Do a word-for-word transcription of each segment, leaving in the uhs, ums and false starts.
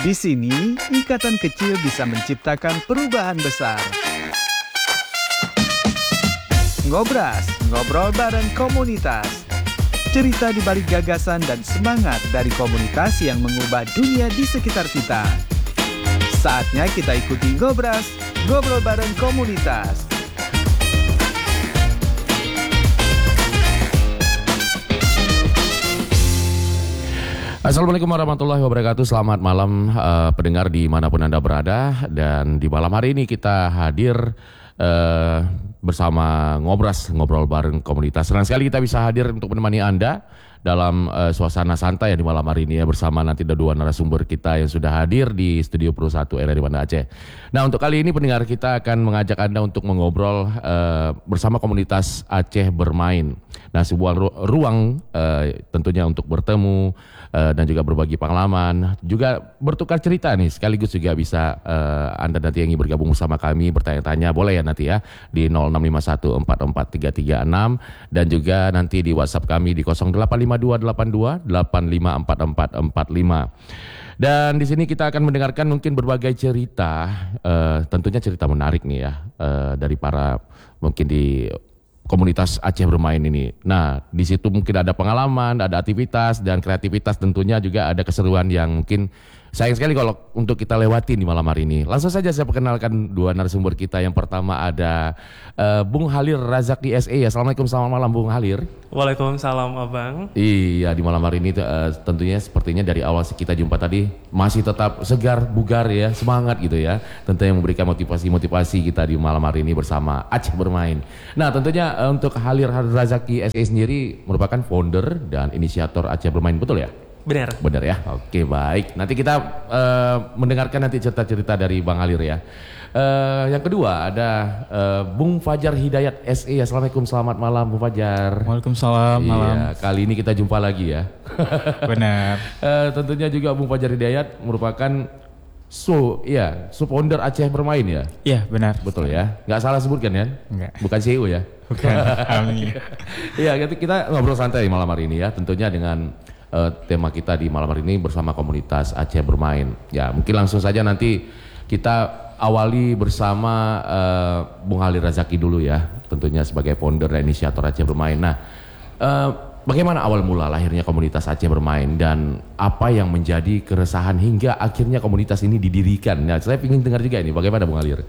Di sini, ikatan kecil bisa menciptakan perubahan besar. Ngobras, ngobrol bareng komunitas. Cerita di balik gagasan dan semangat dari komunitas yang mengubah dunia di sekitar kita. Saatnya kita ikuti Ngobras, ngobrol bareng komunitas. Assalamualaikum warahmatullahi wabarakatuh. Selamat malam uh, pendengar dimanapun Anda berada. Dan di malam hari ini kita hadir uh, bersama Ngobras, ngobrol bareng komunitas. Senang sekali kita bisa hadir untuk menemani Anda dalam uh, suasana santai ya di malam hari ini ya, bersama nanti ada dua narasumber kita yang sudah hadir di studio Pro satu R R I Banda Aceh. Nah, untuk kali ini pendengar kita akan mengajak Anda untuk mengobrol uh, bersama komunitas Aceh Bermain. Nah, sebuah ru- ruang uh, tentunya untuk bertemu Uh, dan juga berbagi pengalaman, juga bertukar cerita nih, sekaligus juga bisa uh, Anda nanti yang ingin bergabung bersama kami, bertanya-tanya, boleh ya nanti ya, di nol enam lima satu empat empat tiga tiga enam, dan juga nanti di WhatsApp kami di nol delapan lima dua delapan dua delapan lima empat empat empat lima. Dan di sini kita akan mendengarkan mungkin berbagai cerita, uh, tentunya cerita menarik nih ya, uh, dari para mungkin di komunitas Aceh Bermain ini. Nah, di situ mungkin ada pengalaman, ada aktivitas dan kreativitas, tentunya juga ada keseruan yang mungkin sayang sekali kalau untuk kita lewati di malam hari ini. Langsung saja saya perkenalkan dua narasumber kita. Yang pertama ada uh, Bung Halir Razaki S E. Assalamualaikum, selamat malam Bung Halir. Waalaikumsalam Abang. Iya, di malam hari ini uh, tentunya sepertinya dari awal kita jumpa tadi masih tetap segar, bugar ya, semangat gitu ya. Tentunya memberikan motivasi-motivasi kita di malam hari ini bersama Aceh Bermain. Nah, tentunya uh, untuk Halir Razaki S E sendiri merupakan founder dan inisiator Aceh Bermain, betul ya? Benar. Benar ya. Oke, baik. Nanti kita uh, mendengarkan nanti cerita-cerita dari Bang Halir ya. Uh, yang kedua ada uh, Bung Fajar Hidayat S E. Assalamualaikum, selamat malam Bung Fajar. Waalaikumsalam. Iya, malam. Kali ini kita jumpa lagi ya. Benar. uh, tentunya juga Bung Fajar Hidayat merupakan so, ya, sub-founder Aceh Bermain ya. Iya, benar. Betul ya. Nggak salah sebutkan ya? Enggak. Bukan C E O ya? Bukan. Amin. Iya, kita ngobrol santai malam hari ini ya. Tentunya dengan Uh, tema kita di malam hari ini bersama komunitas Aceh Bermain. Ya, mungkin langsung saja nanti kita awali bersama uh, Bung Halir Razaki dulu ya, tentunya sebagai founder dan inisiator Aceh Bermain. Nah, uh, bagaimana awal mula lahirnya komunitas Aceh Bermain dan apa yang menjadi keresahan hingga akhirnya komunitas ini didirikan? Nah, saya ingin dengar juga ini, bagaimana Bung Halir?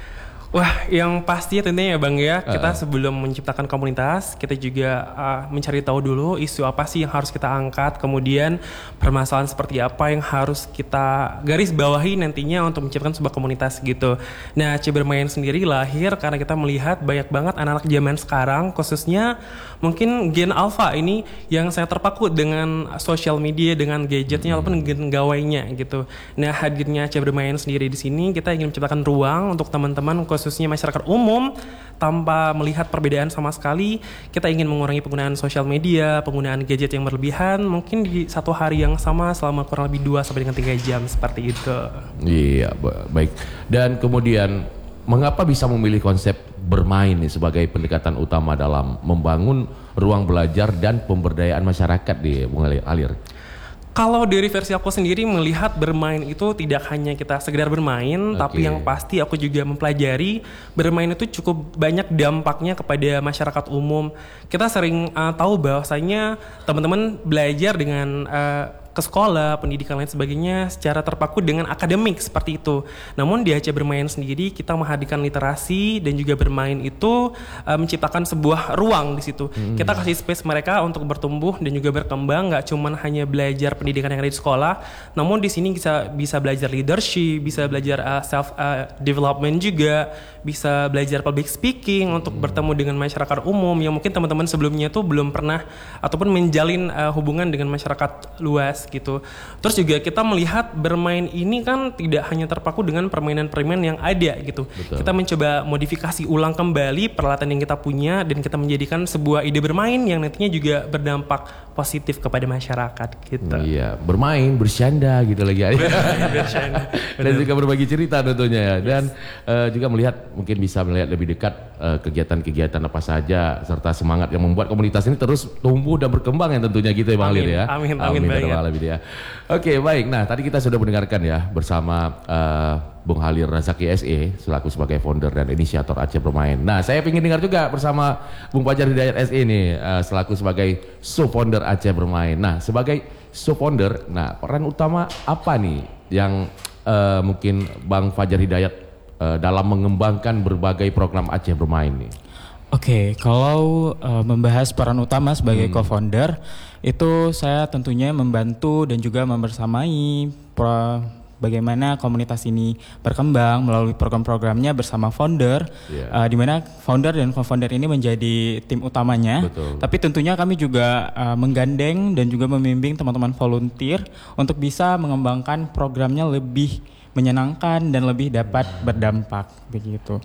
Wah, yang pasti tentunya ya Bang ya, kita uh-uh. sebelum menciptakan komunitas, kita juga uh, mencari tahu dulu isu apa sih yang harus kita angkat, kemudian permasalahan seperti apa yang harus kita garis bawahi nantinya untuk menciptakan sebuah komunitas gitu. Nah, Aceh Bermain sendiri lahir karena kita melihat banyak banget anak-anak zaman sekarang, khususnya mungkin Gen Alpha ini yang sangat terpaku dengan sosial media, dengan gadgetnya, hmm. walaupun gen gawainya gitu. Nah, hadirnya Aceh Bermain sendiri di sini, kita ingin menciptakan ruang untuk teman-teman, khususnya masyarakat umum, tanpa melihat perbedaan sama sekali. Kita ingin mengurangi penggunaan sosial media, penggunaan gadget yang berlebihan, mungkin di satu hari yang sama selama kurang lebih dua sampai dengan tiga jam seperti itu. Iya, baik. Dan kemudian mengapa bisa memilih konsep bermain nih sebagai pendekatan utama dalam membangun ruang belajar dan pemberdayaan masyarakat di Bung Halir? Kalau dari versi aku sendiri melihat bermain itu tidak hanya kita sekedar bermain, okay. tapi yang pasti aku juga mempelajari bermain itu cukup banyak dampaknya kepada masyarakat umum. Kita sering uh, tahu bahwasanya teman-teman belajar dengan uh, ke sekolah, pendidikan lain sebagainya secara terpaku dengan akademik seperti itu. Namun di Aceh Bermain sendiri kita menghadirkan literasi dan juga bermain itu uh, menciptakan sebuah ruang di situ. Hmm. Kita kasih space mereka untuk bertumbuh dan juga berkembang, nggak cuman hanya belajar pendidikan yang ada di sekolah, namun di sini bisa bisa belajar leadership, bisa belajar uh, self uh, development juga, bisa belajar public speaking untuk hmm. bertemu dengan masyarakat umum yang mungkin teman-teman sebelumnya itu belum pernah ataupun menjalin uh, hubungan dengan masyarakat luas gitu. Terus juga kita melihat bermain ini kan tidak hanya terpaku dengan permainan-permainan yang ada gitu. Betul. Kita mencoba modifikasi ulang kembali peralatan yang kita punya dan kita menjadikan sebuah ide bermain yang nantinya juga berdampak positif kepada masyarakat gitu. Iya, bermain, bercanda gitu lagi. Bercanda. Dan juga berbagi cerita tentunya ya. Dan yes. uh, juga melihat mungkin bisa melihat lebih dekat uh, kegiatan-kegiatan apa saja serta semangat yang membuat komunitas ini terus tumbuh dan berkembang ya tentunya gitu ya Bang Amin, Halir ya. amin, amin, amin banget. ya Bang Halir ya. Oke baik, nah tadi kita sudah mendengarkan ya bersama uh, Bung Halir Razaki S E selaku sebagai founder dan inisiator Aceh Bermain. Nah saya ingin dengar juga bersama Bung Fajar Hidayat S E nih uh, selaku sebagai sub-founder Aceh Bermain. Nah sebagai sub-founder, nah peran utama apa nih yang uh, mungkin Bang Fajar Hidayat uh, dalam mengembangkan berbagai program Aceh Bermain nih? Oke, kalau uh, membahas peran utama sebagai hmm. co-founder, itu saya tentunya membantu dan juga membersamai pro, bagaimana komunitas ini berkembang melalui program-programnya bersama founder, yeah. uh, di mana founder dan co-founder ini menjadi tim utamanya. Betul. Tapi tentunya kami juga uh, menggandeng dan juga membimbing teman-teman volunteer untuk bisa mengembangkan programnya lebih menyenangkan dan lebih dapat berdampak begitu.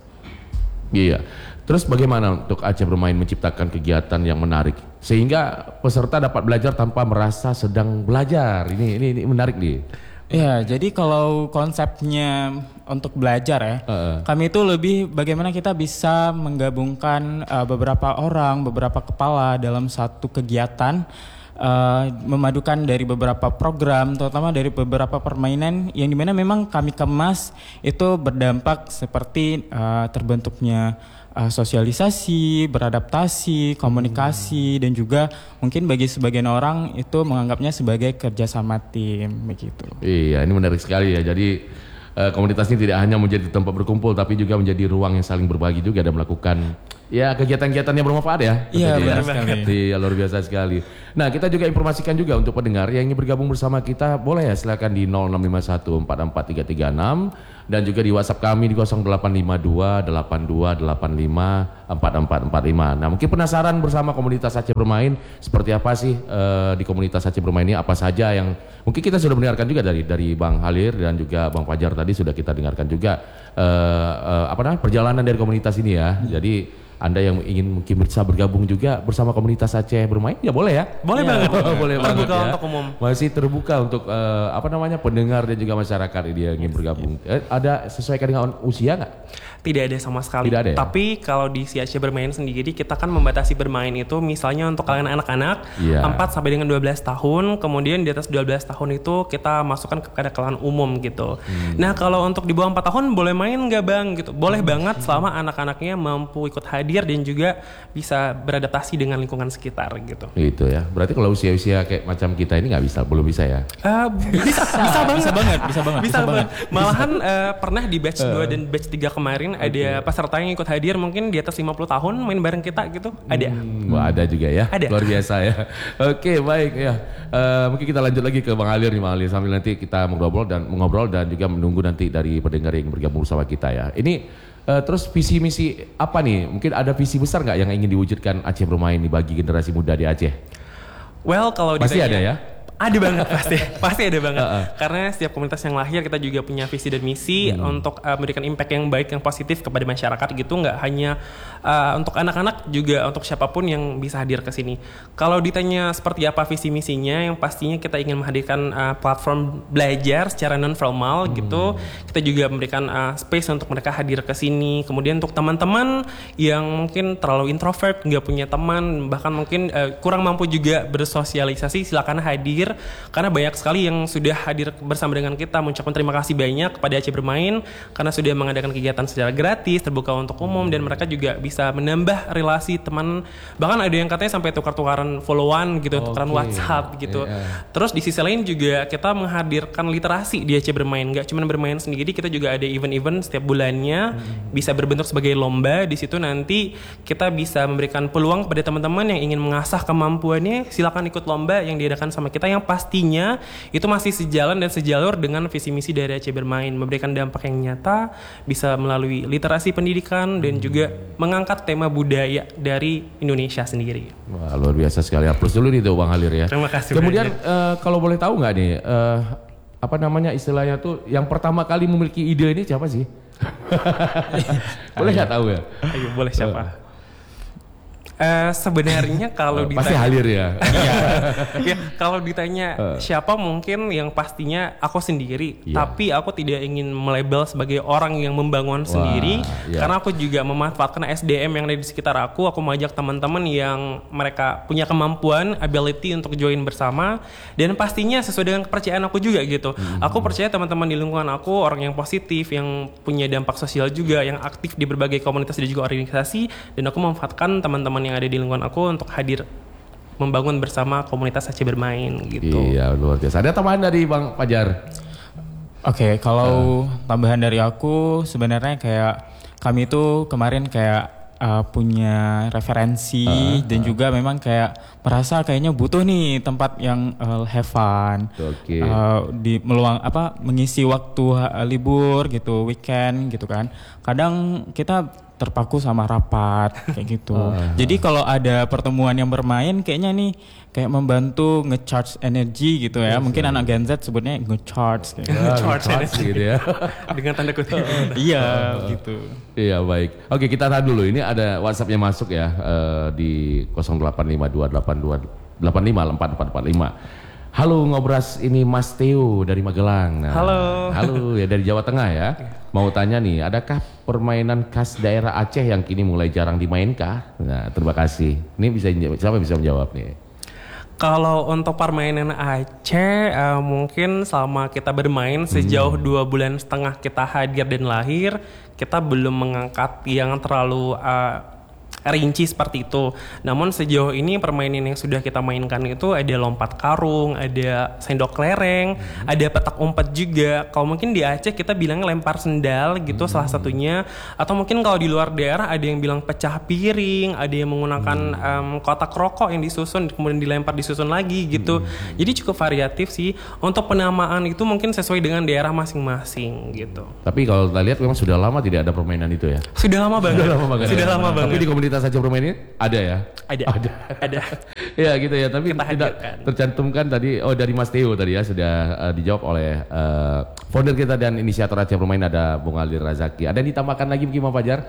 Iya. Terus bagaimana untuk Aceh Bermain menciptakan kegiatan yang menarik sehingga peserta dapat belajar tanpa merasa sedang belajar? Ini ini, ini menarik nih. Ya, jadi kalau konsepnya untuk belajar ya, uh-uh. kami itu lebih bagaimana kita bisa menggabungkan uh, beberapa orang, beberapa kepala dalam satu kegiatan. Uh, memadukan dari beberapa program, terutama dari beberapa permainan yang dimana memang kami kemas itu berdampak seperti uh, terbentuknya uh, sosialisasi, beradaptasi, komunikasi, hmm. dan juga mungkin bagi sebagian orang itu menganggapnya sebagai kerjasama tim begitu. Iya, ini menarik sekali ya. Jadi uh, komunitas ini tidak hanya menjadi tempat berkumpul, tapi juga menjadi ruang yang saling berbagi juga dan melakukan ya kegiatan-kegiatan yang bermanfaat ya. Iya benar sekali. Iya luar biasa sekali. Nah kita juga informasikan juga untuk pendengar yang ingin bergabung bersama kita boleh ya silakan di nol enam lima satu empat empat tiga tiga enam dan juga di WhatsApp kami di nol delapan lima dua delapan dua delapan lima empat empat empat lima. Nah mungkin penasaran bersama komunitas Aceh Bermain seperti apa sih uh, di komunitas Aceh Bermain ini apa saja yang mungkin kita sudah mendengarkan juga dari dari Bang Halir dan juga Bang Fajar tadi sudah kita dengarkan juga uh, uh, apa namanya perjalanan dari komunitas ini ya. Hmm. Jadi Anda yang ingin mungkin bisa bergabung juga bersama komunitas Aceh Bermain, ya boleh ya? Boleh ya, banget. boleh banget terbuka ya. Untuk umum. Masih terbuka untuk uh, apa namanya pendengar dan juga masyarakat ini yang ingin bergabung. Eh, ada sesuaikan dengan usia nggak? Tidak ada sama sekali. Tidak ada ya? Tapi kalau di si Aceh Bermain sendiri kita kan membatasi bermain itu misalnya untuk kalian anak-anak yeah. empat sampai dengan dua belas tahun, kemudian di atas dua belas tahun itu kita masukkan kepada kalangan umum gitu. Hmm. Nah, kalau untuk di bawah empat tahun boleh main nggak Bang gitu? Boleh hmm. banget selama anak-anaknya mampu ikut hadir dan juga bisa beradaptasi dengan lingkungan sekitar gitu. Itu ya. Berarti kalau usia-usia kayak macam kita ini nggak bisa, belum bisa ya? Uh, bisa, bisa banget. Bisa banget, bisa banget. Bisa, bisa banget. Malahan uh, pernah di batch dua dan batch tiga kemarin ada okay. peserta yang ikut hadir mungkin di atas lima puluh tahun main bareng kita gitu. Ada. Hmm, wah, ada juga ya. Ada. Luar biasa ya. Oke, baik ya. Uh, mungkin kita lanjut lagi ke Bang Halir nih, Bang Halir, sambil nanti kita mengobrol dan mengobrol dan juga menunggu nanti dari pendengar yang bergabung bersama kita ya. Ini uh, terus visi misi apa nih? Mungkin ada visi besar nggak yang ingin diwujudkan Aceh Bermain nih bagi generasi muda di Aceh? Well, kalau pasti ditanya, ada ya. Ada banget pasti, pasti ada banget. Uh-uh. Karena setiap komunitas yang lahir kita juga punya visi dan misi hmm. untuk uh, memberikan impact yang baik, yang positif kepada masyarakat gitu. Nggak hanya uh, untuk anak-anak, juga untuk siapapun yang bisa hadir ke sini. Kalau ditanya seperti apa visi misinya, yang pastinya kita ingin menghadirkan uh, platform belajar secara non formal hmm. gitu. Kita juga memberikan uh, space untuk mereka hadir ke sini. Kemudian untuk teman-teman yang mungkin terlalu introvert, nggak punya teman, bahkan mungkin uh, kurang mampu juga bersosialisasi, silakan hadir. Karena banyak sekali yang sudah hadir bersama dengan kita, mengucapkan terima kasih banyak kepada Aceh Bermain karena sudah mengadakan kegiatan secara gratis, terbuka untuk umum, dan mereka juga bisa menambah relasi teman. Bahkan ada yang katanya sampai tukar-tukaran followan gitu, okay. tukaran WhatsApp gitu. Yeah. Terus di sisi lain juga kita menghadirkan literasi di Aceh Bermain. Gak cuma bermain sendiri, kita juga ada event-event setiap bulannya, hmm. bisa berbentuk sebagai lomba. Di situ nanti kita bisa memberikan peluang kepada teman-teman yang ingin mengasah kemampuannya, silakan ikut lomba yang diadakan sama kita, yang pastinya itu masih sejalan dan sejalur dengan visi misi dari Aceh Bermain, memberikan dampak yang nyata, bisa melalui literasi pendidikan dan juga mengangkat tema budaya dari Indonesia sendiri. Wah, luar biasa sekali. Aplaus dulu nih tuh Bang Halir ya. Terima kasih. Kemudian uh, kalau boleh tahu nggak nih uh, apa namanya istilahnya tuh yang pertama kali memiliki ide ini siapa sih? Boleh nggak tahu ya? Ayo, boleh siapa? Uh. Uh, sebenarnya kalau uh, ditanya pasti halir ya. Iya. Ya, kalau ditanya uh. siapa, mungkin yang pastinya aku sendiri. Yeah. Tapi aku tidak ingin melabel sebagai orang yang membangun Wah, sendiri, yeah. karena aku juga memanfaatkan S D M yang ada di sekitar aku. Aku mengajak teman-teman yang mereka punya kemampuan, ability untuk join bersama, dan pastinya sesuai dengan kepercayaan aku juga gitu. Mm-hmm. Aku percaya teman-teman di lingkungan aku orang yang positif, yang punya dampak sosial juga, yang aktif di berbagai komunitas dan juga organisasi, dan aku memanfaatkan teman-teman yang ada di lingkungan aku untuk hadir membangun bersama komunitas Aceh Bermain gitu. Iya, luar biasa. Ada tambahan dari Bang Fajar? Oke, okay, kalau uh. tambahan dari aku sebenarnya kayak kami itu kemarin kayak uh, punya referensi uh, dan uh. juga memang kayak merasa kayaknya butuh nih tempat yang uh, have fun, okay. uh, di meluang apa mengisi waktu uh, libur gitu, weekend gitu kan. Kadang kita terpaku sama rapat kayak gitu. Uh, Jadi kalau ada pertemuan yang bermain kayaknya nih kayak membantu nge-charge energi gitu ya. Yes, Mungkin yes. anak Gen Z sebutnya nge-charge kayak gitu. Nge-charge gitu ya. Dengan tanda kutip. Iya gitu. Iya baik. Oke, kita tahan dulu. Ini ada WhatsApp-nya masuk ya uh, di nol delapan lima dua delapan dua delapan lima empat empat empat lima. Halo Ngobras, ini Mas Theo dari Magelang. Nah, halo. Halo ya dari Jawa Tengah ya. Mau tanya nih, adakah permainan khas daerah Aceh yang kini mulai jarang dimainkan? Nah, terima kasih. Ini bisa siapa bisa menjawab nih? Kalau untuk permainan Aceh, uh, mungkin selama kita bermain sejauh hmm. dua bulan setengah kita hadir dan lahir, kita belum mengangkat yang terlalu uh, rinci seperti itu. Namun sejauh ini permainan yang sudah kita mainkan itu ada lompat karung, ada sendok lereng, hmm. ada petak umpet juga. Kalau mungkin di Aceh kita bilangnya lempar sendal gitu, hmm. salah satunya. Atau mungkin kalau di luar daerah ada yang bilang pecah piring, ada yang menggunakan hmm. um, kotak rokok yang disusun kemudian dilempar disusun lagi gitu. Hmm. Jadi cukup variatif sih. Untuk penamaan itu mungkin sesuai dengan daerah masing-masing gitu. Tapi kalau kita lihat memang sudah lama tidak ada permainan itu ya. Sudah lama banget. Sudah lama banget. Sudah lama banget. Tapi di komunitas Aceh Bermain ini ada ya? Ada. Ada. Ada. Ya gitu ya, tapi kita tidak tercantumkan tadi, oh dari Mas Theo tadi ya, sudah uh, dijawab oleh uh, founder kita dan inisiator Aceh Bermain, ada Bung Ali Razaki. Ada yang ditambahkan lagi mungkin Bang Fajar?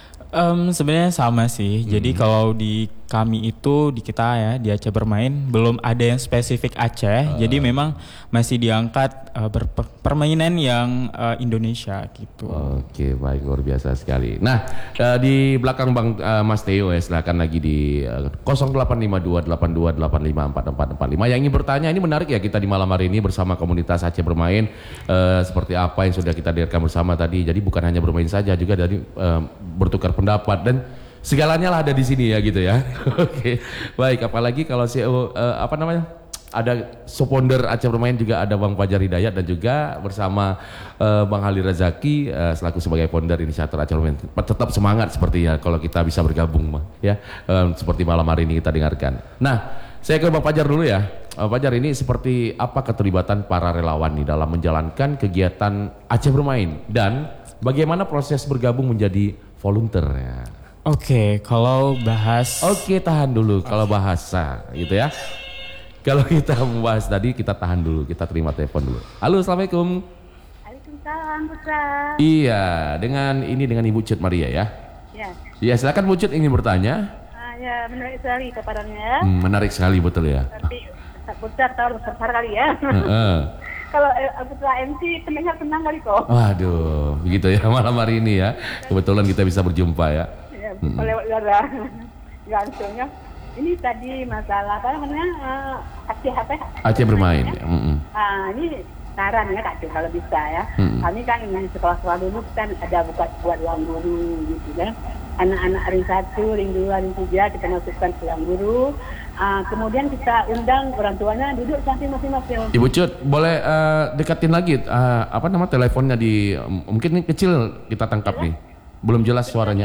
Um, sebenarnya sama sih. Hmm. Jadi kalau di kami itu di kita ya di Aceh Bermain belum ada yang spesifik Aceh. Uh. Jadi memang masih diangkat uh, berper- permainan yang uh, Indonesia gitu. Oke, baik, luar biasa sekali. Nah, uh, di belakang Bang uh, Mas Theo ya, silakan lagi di uh, nol delapan lima dua delapan dua delapan lima empat empat empat lima. Yang ingin bertanya, ini menarik ya, kita di malam hari ini bersama komunitas Aceh Bermain, uh, seperti apa yang sudah kita hadirkan bersama tadi. Jadi bukan hanya bermain saja, juga dari uh, bertukar pendapat dan segalanya lah ada di sini ya gitu ya. Oke, baik. Apalagi kalau C E O uh, apa namanya, ada co-founder Aceh Bermain juga ada Bang Fajar Hidayat, dan juga bersama uh, Bang Ali Razaki uh, selaku sebagai founder inisiator Aceh Bermain. Tetap semangat sepertinya kalau kita bisa bergabung ya, uh, seperti malam hari ini kita dengarkan. Nah, saya ke Bang Fajar dulu ya. Uh, Fajar, ini seperti apa keterlibatan para relawan nih dalam menjalankan kegiatan Aceh Bermain, dan bagaimana proses bergabung menjadi volunteer ya? Oke, okay, kalau bahas... Oke, okay, tahan dulu kalau bahasa gitu ya. Kalau kita membahas tadi, kita tahan dulu, kita terima telepon dulu. Halo, Assalamualaikum. Waalaikumsalam, Putra. Iya, dengan ini dengan Ibu Cut Maria ya? Ya. Iya, silakan Bu Cut ingin bertanya. Ah, ya, menarik sekali kepadanya. Hmm, menarik sekali, betul ya. Tapi Putra tahu besar kali ya. Uh-uh. Kalau eh, Putra M C pendengar tenang kali kok. Waduh, begitu ya malam hari ini ya. Kebetulan kita bisa berjumpa ya. Ya, hmm. lewat udara. Langsungnya. Ini tadi masalah apa namanya uh, Aceh apa? Aceh Bermain. Ya? Mm-hmm. Ah, ini saran ya Kak Cuk, kalau bisa ya. Mm-hmm. Kami kan di sekolah-sekolah dulu kan ada buka buat ruang guru gitu kan. Anak-anak ring satu, ring dua, ring tiga kita masukkan ke ruang guru. Uh, kemudian kita undang orang tuanya duduk samping masing-masing. Ibu Cut, boleh uh, dekatin lagi uh, apa nama teleponnya di um, mungkin ini kecil kita tangkap ya? Nih. Belum jelas suaranya.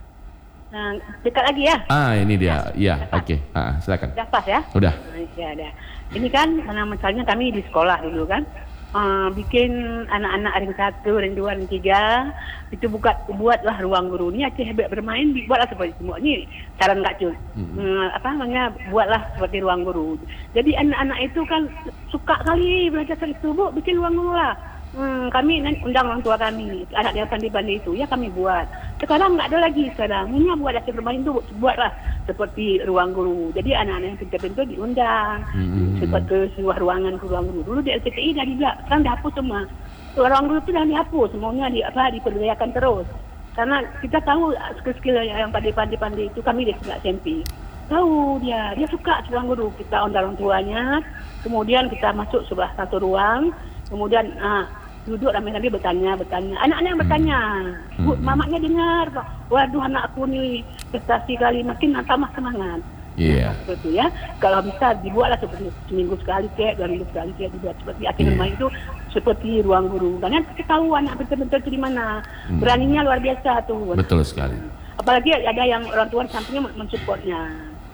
Nah, dekat lagi ya. Ah, ini dia. Iya, oke. Okay. Ah, silakan. Udah pas ya? Udah. Ya, ada. Ini kan mana misalnya kami di sekolah dulu kan. Uh, bikin anak-anak ring satu, ring dua, ring tiga itu buka buatlah ruang guru ini Aceh Bermain, dibuatlah seperti semua ini saran Kak Cul. Hmm. Uh, apa namanya buatlah seperti ruang guru. Jadi anak-anak itu kan suka kali belajar dari tubuh, bikin ruang guru lah. Hmm, kami undang orang tua kami, anak yang pandai-pandai itu, ya kami buat. Sekarang nggak ada lagi sekarang. Punya buat acara bermain itu buatlah seperti ruang guru. Jadi anak-anak yang pintar-pintar diundang, hmm. seperti ke sebuah ruangan ke ruang guru. Dulu di L P T I dah juga, sekarang dihapus semua. Ruang guru itu dah dihapus, semuanya di apa diperdayakan terus. Karena kita tahu skill-skill yang pandai-pandai itu kami di S M P. Tahu dia, dia suka ruang guru. Kita undang orang tuanya, kemudian kita masuk sebelah satu ruang, kemudian ah, duduk ramai-ramai bertanya, bertanya. Anak-anak yang bertanya, hmm. Bu, mamanya dengar, waduh anakku nih prestasi kali, makin tambah semangat. Iya. Yeah. Seperti ya. Kalau bisa dibuatlah seperti seminggu sekali kek, dua minggu sekali kek dibuat seperti akhir yeah. main itu seperti ruang guru. Karena kita tahu anak betul-betul itu di mana. Hmm. Beraninya luar biasa tuh. Betul sekali. Apalagi ada yang orang tua sampingnya mensupportnya.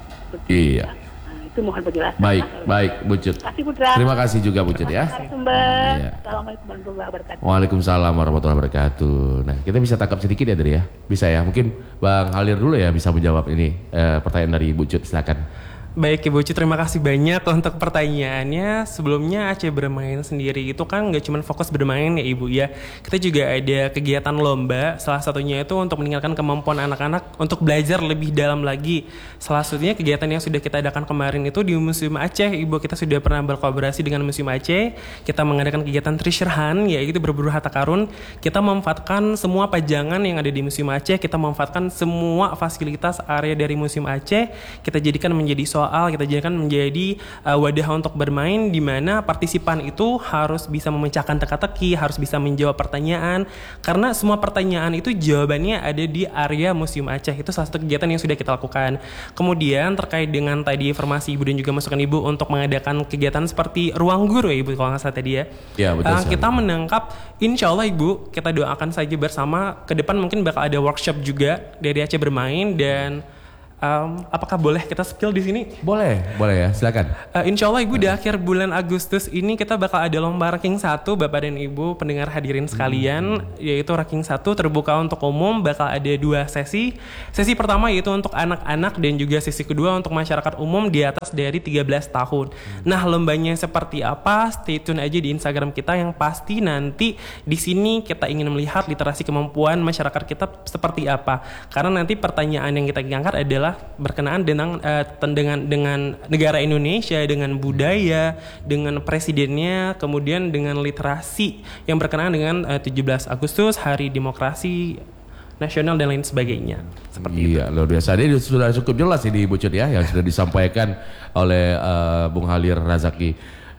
Iya. Nah, itu mohon penjelasan. Baik, baik, Bu Cut. Terima kasih Putra. Terima kasih juga Bu Cut ya. Iya. Assalamualaikum warahmatullahi wabarakatuh. Waalaikumsalam warahmatullahi wabarakatuh. Nah, kita bisa tangkap sedikit ya dari ya. Bisa ya. Mungkin Bang Halir dulu ya bisa menjawab ini eh, pertanyaan dari Bu Cut. Silakan. Baik Ibu Cut, terima kasih banyak untuk pertanyaannya. Sebelumnya Aceh Bermain sendiri itu kan gak cuma fokus bermain ya Ibu ya. Kita juga ada kegiatan lomba, salah satunya itu untuk meningkatkan kemampuan anak-anak untuk belajar lebih dalam lagi. Salah satunya kegiatan yang sudah kita adakan kemarin itu di Museum Aceh Ibu. Kita sudah pernah berkolaborasi dengan Museum Aceh. Kita mengadakan kegiatan treasure hunt, yaitu berburu harta karun. Kita memanfaatkan semua pajangan yang ada di Museum Aceh. Kita memanfaatkan semua fasilitas area dari Museum Aceh. Kita jadikan menjadi soal soal kita jadikan menjadi uh, wadah untuk bermain di mana partisipan itu harus bisa memecahkan teka-teki, harus bisa menjawab pertanyaan karena semua pertanyaan itu jawabannya ada di area Museum Aceh. Itu salah satu kegiatan yang sudah kita lakukan. Kemudian terkait dengan tadi informasi Ibu dan juga masukan Ibu untuk mengadakan kegiatan seperti ruang guru ya Ibu kalau nggak salah tadi ya. Ya betul. Uh, kita menangkap insya Allah Ibu, kita doakan saja bersama ke depan mungkin bakal ada workshop juga dari Aceh Bermain dan Um, apakah boleh kita spill di sini? Boleh, boleh ya, silakan. Uh, insya Allah Ibu di akhir bulan Agustus ini kita bakal ada lomba ranking satu Bapak dan Ibu pendengar hadirin sekalian, hmm. yaitu ranking satu terbuka untuk umum, bakal ada dua sesi. Sesi pertama yaitu untuk anak-anak dan juga sesi kedua untuk masyarakat umum di atas dari tiga belas tahun. Hmm. Nah, lombanya seperti apa? Stay tune aja di Instagram kita yang pasti nanti di sini kita ingin melihat literasi kemampuan masyarakat kita seperti apa. Karena nanti pertanyaan yang kita angkat adalah berkenaan dengan uh, dengan dengan negara Indonesia, dengan budaya, dengan presidennya, kemudian dengan literasi yang berkenaan dengan uh, tujuh belas Agustus, Hari Demokrasi Nasional dan lain sebagainya. Seperti iya, itu. Luar biasa. Ini sudah cukup jelas ini Bu Cut ya yang sudah disampaikan oleh uh, Bung Halir Razaki.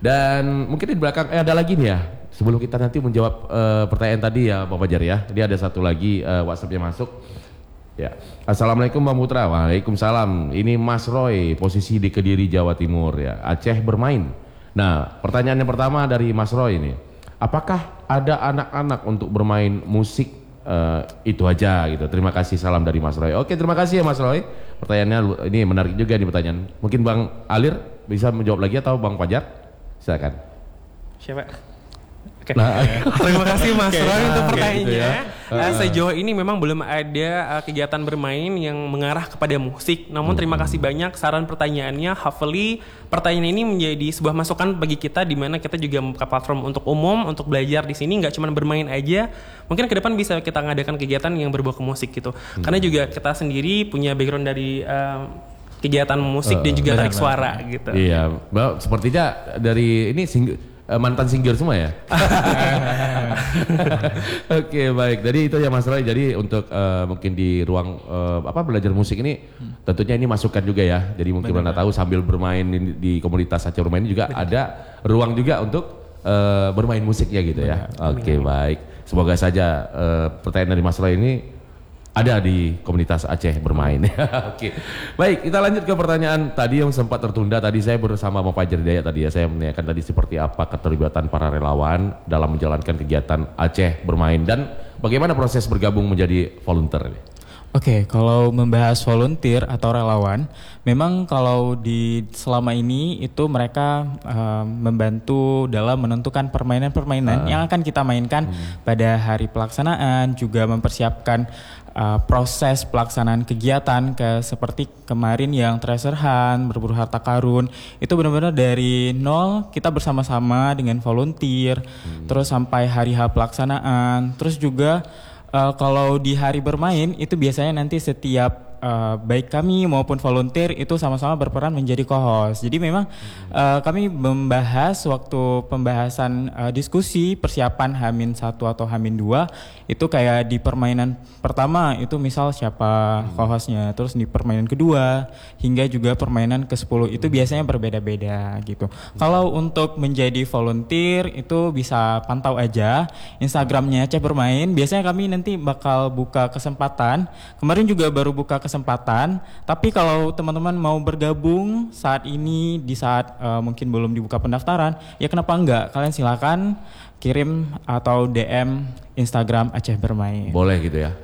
Dan mungkin di belakang eh ada lagi nih ya. Sebelum kita nanti menjawab uh, pertanyaan tadi ya Pak Fajar ya. Dia ada satu lagi uh, WhatsApp yang masuk. Ya. Assalamualaikum Bang Putra. Waalaikumsalam. Ini Mas Roy, posisi di Kediri, Jawa Timur ya. Aceh Bermain. Nah, pertanyaan yang pertama dari Mas Roy ini. Apakah ada anak-anak untuk bermain musik uh, itu aja gitu. Terima kasih, salam dari Mas Roy. Oke, terima kasih ya Mas Roy. Pertanyaannya ini menarik juga nih pertanyaan. Mungkin Bang Alir bisa menjawab lagi atau Bang Fajar? Silakan. Siapa? Okay. Nah, terima kasih Mas okay. Roy untuk pertanyaannya. Gitu ya. uh, Sejauh ini memang belum ada uh, kegiatan bermain yang mengarah kepada musik. Namun hmm. terima kasih banyak saran pertanyaannya. Hopefully pertanyaan ini menjadi sebuah masukan bagi kita di mana kita juga membuka platform untuk umum untuk belajar di sini, nggak cuma bermain aja. Mungkin ke depan bisa kita ngadakan kegiatan yang berbau ke musik gitu. Hmm. Karena juga kita sendiri punya background dari uh, kegiatan musik uh, dan juga tarik suara gitu. Iya, Mbak, sepertinya dari ini sing mantan singer semua ya. Oke, baik. Jadi itu ya Mas Roy. Jadi untuk uh, mungkin di ruang uh, apa belajar musik ini hmm. tentunya ini masukan juga ya. Jadi mungkin Anda tahu sambil bermain di, di komunitas Aceh Bermain ini juga Benar. ada ruang juga untuk uh, bermain musiknya gitu ya. Oke, baik. Semoga saja uh, pertanyaan dari Mas Roy ini ada di komunitas Aceh Bermain. Oke, baik, kita lanjut ke pertanyaan tadi yang sempat tertunda. Tadi saya bersama Bapak Fajar Hidayat tadi ya, saya menanyakan tadi seperti apa keterlibatan para relawan dalam menjalankan kegiatan Aceh Bermain dan bagaimana proses bergabung menjadi volunteer ini. Oke, okay, kalau membahas volunteer atau relawan, memang kalau di selama ini itu mereka uh, membantu dalam menentukan permainan-permainan uh. yang akan kita mainkan hmm. pada hari pelaksanaan, juga mempersiapkan uh, proses pelaksanaan kegiatan ke seperti kemarin yang treasure hunt, berburu harta karun, itu benar-benar dari nol kita bersama-sama dengan volunteer, hmm. terus sampai hari H pelaksanaan, terus juga Uh, kalau di hari bermain itu biasanya nanti setiap uh, baik kami maupun volunteer itu sama-sama berperan menjadi co-host. Jadi memang uh, kami membahas waktu pembahasan uh, diskusi persiapan H minus satu atau H minus dua itu kayak di permainan pertama itu misal siapa co-hostnya, terus di permainan kedua hingga juga permainan ke sepuluh itu biasanya berbeda-beda gitu. Kalau untuk menjadi volunteer itu bisa pantau aja Instagramnya Aceh Bermain. Biasanya kami nanti bakal buka kesempatan. Kemarin juga baru buka kesempatan. Tapi kalau teman-teman mau bergabung saat ini di saat uh, mungkin belum dibuka pendaftaran, ya kenapa enggak? Kalian silakan kirim atau D M Instagram Aceh Bermain. Boleh gitu ya.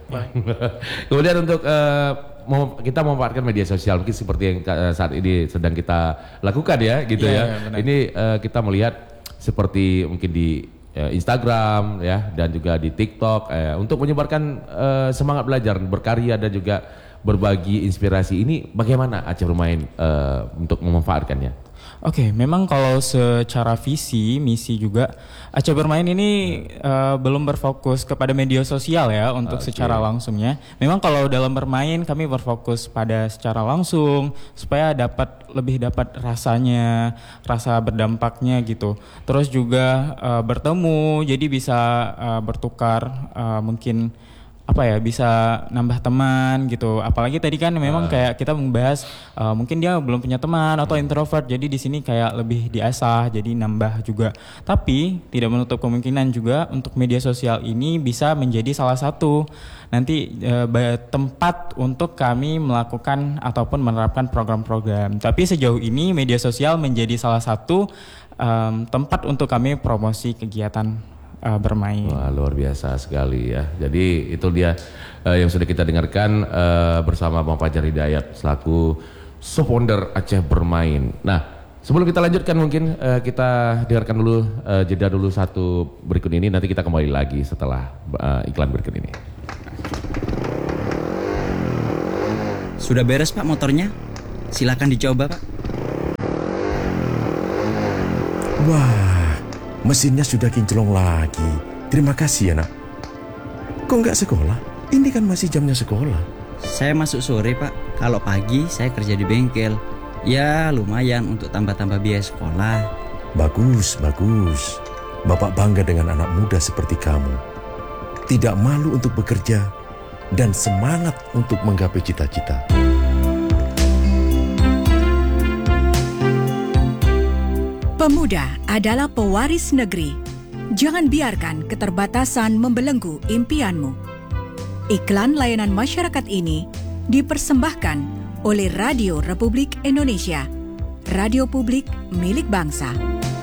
Kemudian untuk uh, mau kita memanfaatkan media sosial mungkin seperti yang uh, saat ini sedang kita lakukan ya, gitu yeah, ya. Yeah, ini uh, kita melihat seperti mungkin di uh, Instagram ya dan juga di TikTok uh, untuk menyebarkan uh, semangat belajar, berkarya dan juga berbagi inspirasi. Ini bagaimana Aceh Bermain uh, untuk memanfaatkannya? Oke, okay, memang kalau secara visi, misi juga Aceh Bermain ini uh, belum berfokus kepada media sosial ya untuk okay. secara langsungnya. Memang kalau dalam bermain kami berfokus pada secara langsung supaya dapat lebih dapat rasanya, rasa berdampaknya gitu. Terus juga uh, bertemu, jadi bisa uh, bertukar uh, mungkin apa ya, bisa nambah teman gitu. Apalagi tadi kan memang uh. kayak kita membahas uh, mungkin dia belum punya teman atau introvert, jadi di sini kayak lebih diasah, jadi nambah juga. Tapi tidak menutup kemungkinan juga untuk media sosial ini bisa menjadi salah satu nanti uh, tempat untuk kami melakukan ataupun menerapkan program-program. Tapi sejauh ini media sosial menjadi salah satu um, tempat untuk kami promosi kegiatan Uh, bermain. Wah, luar biasa sekali ya. Jadi itu dia uh, yang sudah kita dengarkan uh, bersama Bang Fajar Hidayat selaku co-founder Aceh Bermain. Nah, sebelum kita lanjutkan mungkin uh, kita dengarkan dulu uh, jeda dulu satu berikut ini, nanti kita kembali lagi setelah uh, iklan berikut ini. Sudah beres Pak motornya? Silakan dicoba Pak. Wah, mesinnya sudah kinclong lagi. Terima kasih ya nak. Kok nggak sekolah? Ini kan masih jamnya sekolah. Saya masuk sore Pak. Kalau pagi saya kerja di bengkel. Ya lumayan untuk tambah-tambah biaya sekolah. Bagus, bagus. Bapak bangga dengan anak muda seperti kamu. Tidak malu untuk bekerja dan semangat untuk menggapai cita-cita. Pemuda adalah pewaris negeri. Jangan biarkan keterbatasan membelenggu impianmu. Iklan layanan masyarakat ini dipersembahkan oleh Radio Republik Indonesia, radio publik milik bangsa.